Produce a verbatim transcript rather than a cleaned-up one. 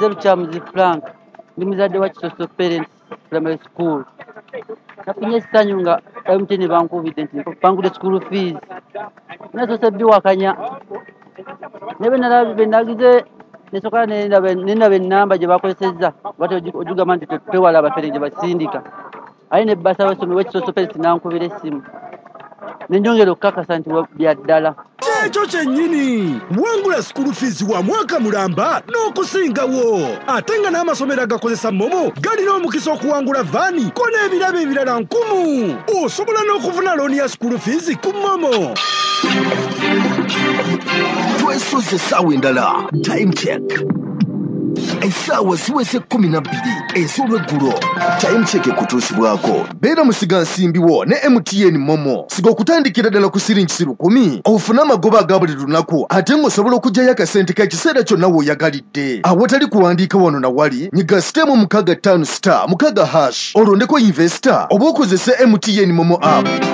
Nzelu Chamuzi Frank ndi muzadde wa Kisoso Parents Primary School. Nafunye essanyu nga M T N bankubidde nti bangudde school fees. Nasoose biwakanya. Nebe nalabe nagize nesoka nenaba ennamba gye bakozesezza bati ojugamba nti twewala abafere gye basindika. Ayi ne basa wasomye wa Kisoso Parents nankubira essimu. Nenjongera okukakasa nti bya ddala. Ekyo kyennyini wangula school fees wa mwaka mulamba n'okusingawo ate nga n'amasomero agakozesa momo galina omukisa okuwangula vaani ko n'ebirabo ebirala nkumu. Osobola n'okufuna looni ya school fees ku momo. Twesoze essaawa endala time check. Essaawa ziweze kumi na bbiri ez'olweggulo. Time check ekutuusibwako. Beera musiga nsimbiwo ne M T N momo. Siga okutandikira ddala ku siringi lukumi ofuna amagoba aga buli lunaku ate ng'osobola okuggyayo akasente k'ekiseera kyonna w'oyagalidde. Awatali kuwandiika wano na wali nyiga sitemu mukaaga ttaano star mukaaga hash olondeko investor oba okozese M T N momo app.